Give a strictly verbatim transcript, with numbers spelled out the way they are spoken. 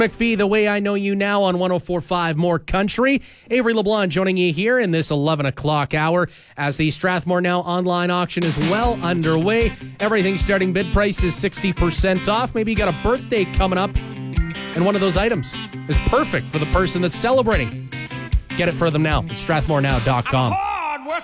McPhee, The Way I Know You Now on one oh four point five More Country. Avery LeBlanc joining you here in this eleven o'clock hour as the Strathmore Now online auction is well underway. Everything starting bid price is sixty percent off. Maybe you got a birthday coming up and one of those items is perfect for the person that's celebrating. Get it for them now at strathmore now dot com.